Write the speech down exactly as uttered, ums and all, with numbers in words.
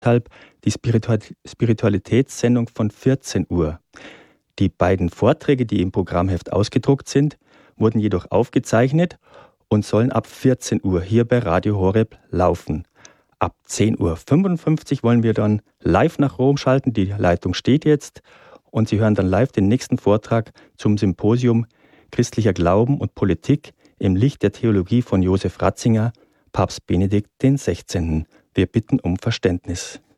deshalb die Spiritualitätssendung von vierzehn Uhr. Die beiden Vorträge, die im Programmheft ausgedruckt sind, wurden jedoch aufgezeichnet und sollen ab vierzehn Uhr hier bei Radio Horeb laufen. Ab zehn Uhr fünfundfünfzig wollen wir dann live nach Rom schalten. Die Leitung steht jetzt und Sie hören dann live den nächsten Vortrag zum Symposium Christlicher Glauben und Politik im Licht der Theologie von Josef Ratzinger, Papst Benedikt der Sechzehnte. Wir bitten um Verständnis.